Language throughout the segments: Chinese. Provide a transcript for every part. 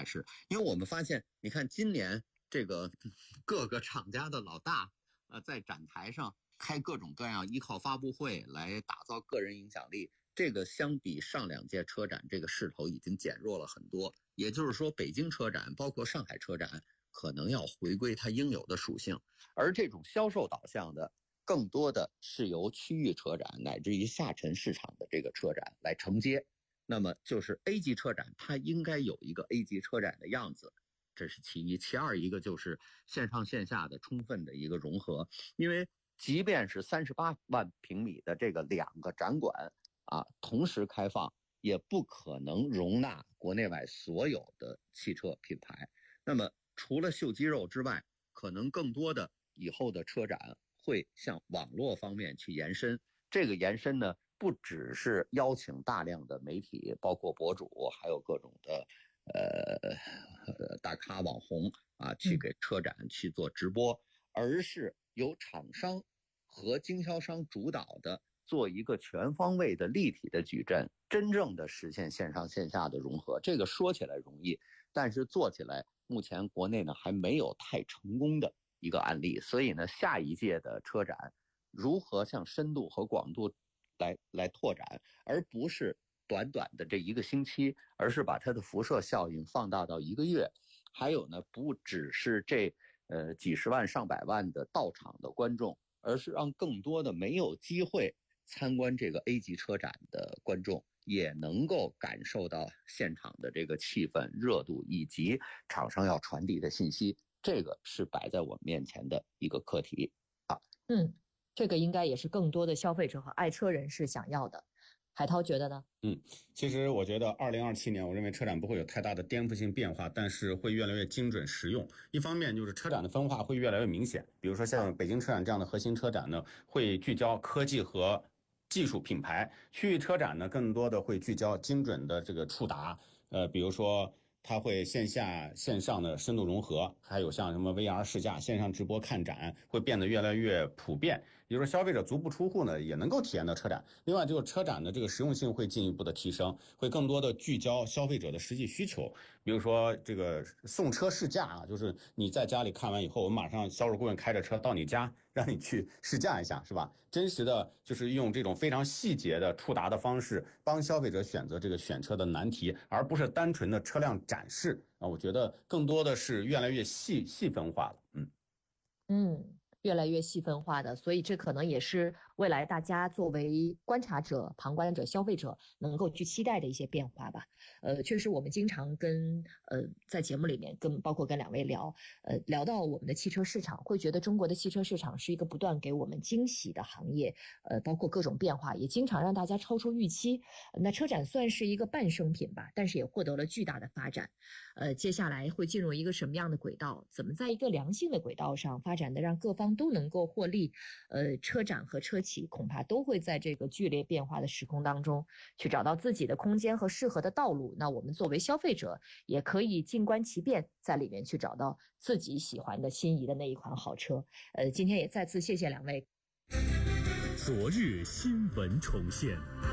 始。因为我们发现，你看今年这个各个厂家的老大在展台上开各种各样依靠发布会来打造个人影响力，这个相比上2届车展这个势头已经减弱了很多。也就是说，北京车展包括上海车展可能要回归它应有的属性，而这种销售导向的更多的是由区域车展乃至于下沉市场的这个车展来承接。那么就是 A 级车展它应该有一个 A 级车展的样子，这是其一。其二一个就是线上线下的充分的一个融合，因为即便是38万平米的这个2个展馆同时开放，也不可能容纳国内外所有的汽车品牌。那么除了秀肌肉之外，可能更多的以后的车展会向网络方面去延伸。这个延伸呢，不只是邀请大量的媒体，包括博主，还有各种的大咖网红去给车展去做直播，而是由厂商和经销商主导的做一个全方位的立体的矩阵，真正的实现线上线下的融合。这个说起来容易，但是做起来目前国内呢还没有太成功的一个案例。所以呢，下一届的车展如何向深度和广度来拓展，而不是短短的这1个星期，而是把它的辐射效应放大到1个月。还有呢，不只是这几十万上百万的到场的观众，而是让更多的没有机会参观这个 A 级车展的观众也能够感受到现场的这个气氛、热度以及厂商要传递的信息。这个是摆在我们面前的一个课题这个应该也是更多的消费者和爱车人士想要的。海涛觉得呢？ 其实我觉得2027年我认为车展不会有太大的颠覆性变化，但是会越来越精准实用。一方面就是车展的分化会越来越明显，比如说像北京车展这样的核心车展呢，会聚焦科技和技术品牌；区域车展呢，更多的会聚焦精准的这个触达，比如说它会线下线上的深度融合，还有像什么 VR 试驾、线上直播看展会变得越来越普遍，也就是说消费者足不出户呢也能够体验到车展。另外就是车展的这个实用性会进一步的提升，会更多的聚焦消费者的实际需求，比如说这个送车试驾就是你在家里看完以后，我们马上销售顾问开着车到你家让你去试驾一下，是吧？真实的就是用这种非常细节的触达的方式帮消费者选择这个选车的难题，而不是单纯的车辆展示我觉得更多的是越来越细分化了。 越来越细分化的，所以这可能也是未来大家作为观察者、旁观者、消费者能够去期待的一些变化吧。确实我们经常跟在节目里面包括跟2位聊到我们的汽车市场，会觉得中国的汽车市场是一个不断给我们惊喜的行业，包括各种变化也经常让大家超出预期。那车展算是一个半生品吧，但是也获得了巨大的发展。接下来会进入一个什么样的轨道？怎么在一个良性的轨道上发展的让各方都能够获利？车展和车企恐怕都会在这个剧烈变化的时空当中去找到自己的空间和适合的道路。那我们作为消费者也可以静观其变，在里面去找到自己喜欢的心仪的那一款好车。今天也再次谢谢2位。 昨日新闻重现。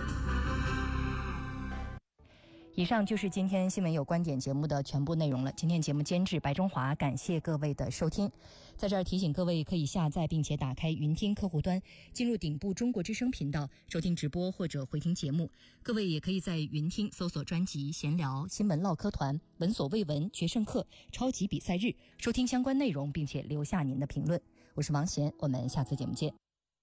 以上就是今天新闻有观点节目的全部内容了。今天节目监制白中华，感谢各位的收听。在这儿提醒各位可以下载并且打开云听客户端，进入顶部中国之声频道收听直播或者回听节目。各位也可以在云听搜索专辑闲聊、新闻唠嗑团、闻所未闻、决胜课、超级比赛日，收听相关内容并且留下您的评论。我是王贤，我们下次节目见。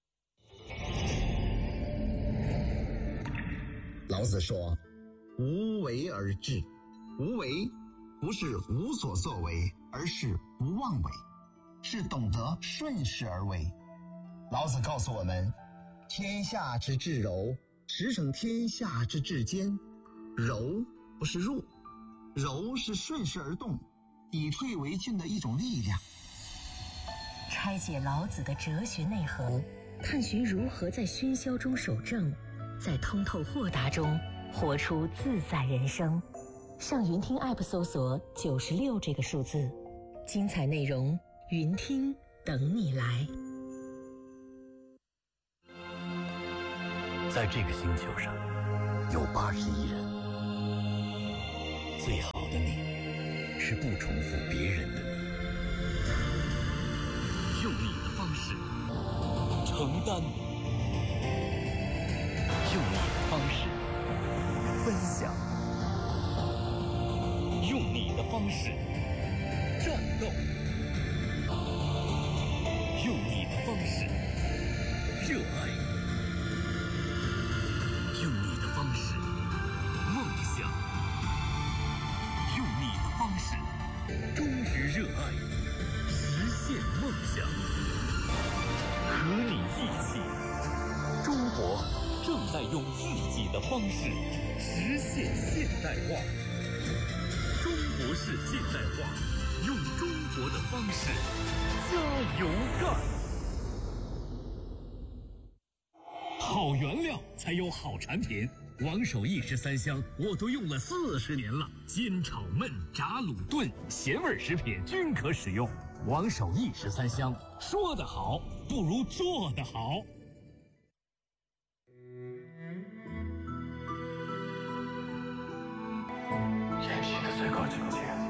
老子说无为而治，无为不是无所作为，而是不妄为，是懂得顺势而为。老子告诉我们，天下之至柔，驰骋天下之至坚。柔不是弱，柔是顺势而动，以退为进的一种力量。 拆解老子的哲学内核，探寻如何在喧嚣中守正，在通透豁达中活出自在人生。上云听 App 搜索96这个数字，精彩内容云听等你来。 在这个星球上有81人，最好的你是不重复别人的你，用你的方式承担，用你的方式分享，用你的方式战斗，用你的方式热爱，用你的方式梦想，用你的方式忠于热爱，实现梦想。和你一起，中国正在用自己的方式实现现代化。中国式现代化，用中国的方式加油干。好原料才有好产品。王守义13香我都用了40年了，煎炒焖炸卤炖咸味食品均可使用。王守义13香，说得好不如做得好。 人生的最高境界